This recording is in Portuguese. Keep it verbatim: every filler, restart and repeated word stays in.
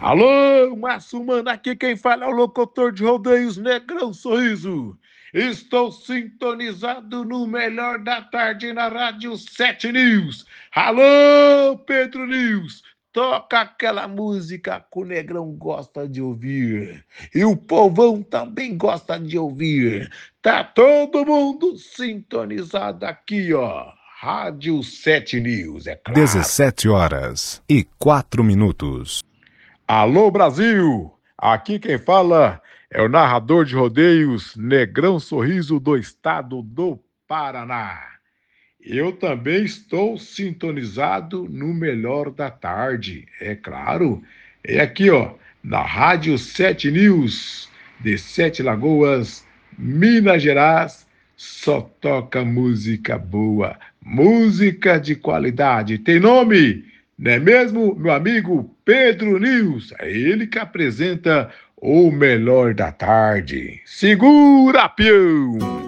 Alô, Márcio Mano, aqui quem fala é o locutor de rodeios Negrão Sorriso. Estou sintonizado no melhor da tarde na Rádio sete News. Alô, Pedro News, toca aquela música que o Negrão gosta de ouvir. E o povão também gosta de ouvir. Tá todo mundo sintonizado aqui, ó. Rádio sete News, é claro. dezessete horas e quatro minutos. Alô, Brasil! Aqui quem fala é o narrador de rodeios Negrão Sorriso do estado do Paraná. Eu também estou sintonizado no melhor da tarde, é claro. É aqui, ó, na Rádio sete News, de Sete Lagoas, Minas Gerais. Só toca música boa, música de qualidade. Tem nome? Não é mesmo, meu amigo Pedro News? É ele que apresenta o melhor da tarde. Segura, peão!